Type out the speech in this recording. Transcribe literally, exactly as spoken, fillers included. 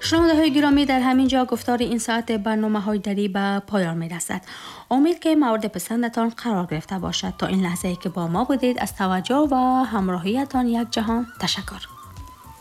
شنونده های گرامی، در همین جا گفتار این ساعت برنامه های دری به پایان می رسد. امید که مورد پسندتان قرار گرفته باشد. تا این لحظه که با ما بودید، از توجه و همراهیتان یک جهان تشکر.